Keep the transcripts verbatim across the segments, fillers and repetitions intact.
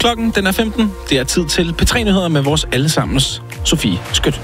Klokken den er femten. Det er tid til P tre Nyheder med vores allesammens Sofie Skødt.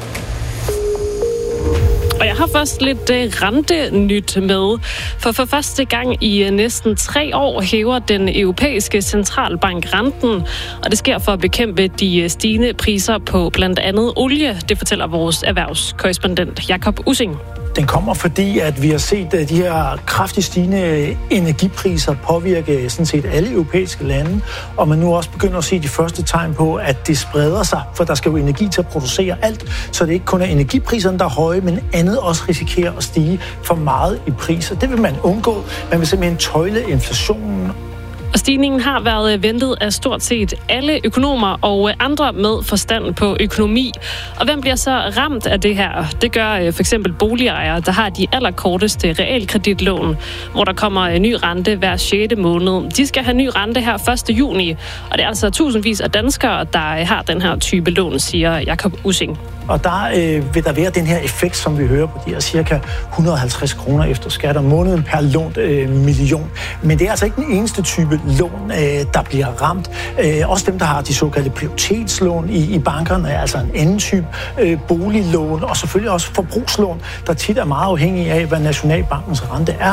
Og jeg har først lidt uh, rentenyt med, for for første gang i uh, næsten tre år hæver den europæiske centralbank renten, og det sker for at bekæmpe de uh, stigende priser på blandt andet olie. Det fortæller vores erhvervskorrespondent Jakob Ussing. Den kommer, fordi at vi har set de her kraftigt stigende energipriser påvirke sådan set alle europæiske lande, og man nu også begynder at se de første tegn på, at det spreder sig, for der skal jo energi til at producere alt, så det ikke kun er energipriserne, der er høje, men andet også risikerer at stige for meget i priser. Det vil man undgå. Man vil simpelthen tøjle inflationen. Og stigningen har været ventet af stort set alle økonomer og andre med forstand på økonomi. Og hvem bliver så ramt af det her? Det gør for eksempel boligejere, der har de allerkorteste realkreditlån, hvor der kommer en ny rente hver sjette måned. De skal have ny rente her første juni, og det er altså tusindvis af danskere, der har den her type lån, siger Jakob Ussing. Og der øh, vil der være den her effekt, som vi hører på de her cirka et hundrede og halvtreds kroner efter skat om måneden per lånt øh, million. Men det er altså ikke den eneste type lån, øh, der bliver ramt. Øh, også dem, der har de såkaldte prioritetslån i, i bankerne, er altså en anden type øh, boliglån, og selvfølgelig også forbrugslån, der tit er meget afhængige af, hvad Nationalbankens rente er.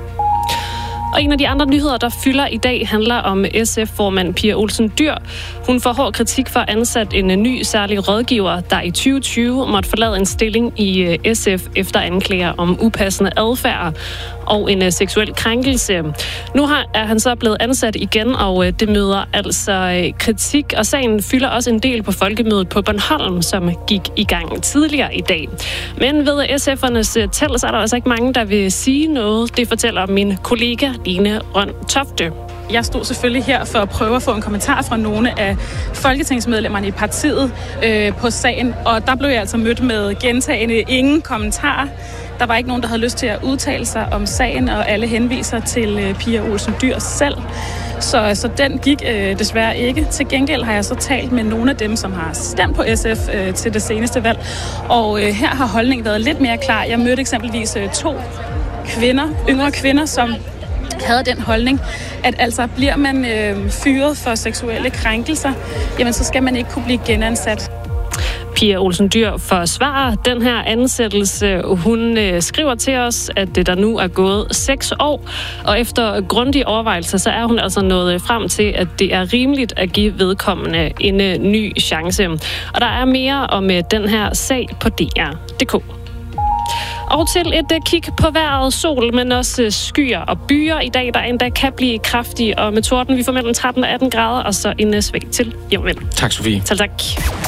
Og en af de andre nyheder, der fylder i dag, handler om S F-formand Pia Olsen Dyhr. Hun får hård kritik for at ansætte en ny særlig rådgiver, der i tyve tyve måtte forlade en stilling i S F efter anklager om upassende adfærd og en seksuel krænkelse. Nu har, er han så blevet ansat igen, og det møder altså kritik. Og sagen fylder også en del på folkemødet på Bornholm, som gik i gang tidligere i dag. Men ved S F'ernes tæl, så er der altså ikke mange, der vil sige noget. Det fortæller min kollega Line Røn Tofte. Jeg stod selvfølgelig her for at prøve at få en kommentar fra nogle af folketingsmedlemmerne i partiet øh, på sagen, og der blev jeg altså mødt med gentagende ingen kommentarer. Der var ikke nogen, der havde lyst til at udtale sig om sagen, og alle henviser til øh, Pia Olsen Dyhr selv. Så, så den gik øh, desværre ikke. Til gengæld har jeg så talt med nogle af dem, som har stemt på S F øh, til det seneste valg, og øh, her har holdningen været lidt mere klar. Jeg mødte eksempelvis øh, to kvinder, yngre kvinder, som havde den holdning, at altså bliver man øh, fyret for seksuelle krænkelser, jamen så skal man ikke kunne blive genansat. Pia Olsen Dyhr forsvarer den her ansættelse. Hun øh, skriver til os, at det der nu er gået seks år, og efter grundige overvejelser, så er hun altså nået frem til, at det er rimeligt at give vedkommende en øh, ny chance. Og der er mere om øh, den her sag på D R punktum d k. Og til et uh, kig på vejret, sol, men også uh, skyer og byer i dag, der endda kan blive kraftige og med torden. Vi får mellem tretten og atten grader, og så en uh, svag til jævn vind. Tak, Sofie. Selv tak.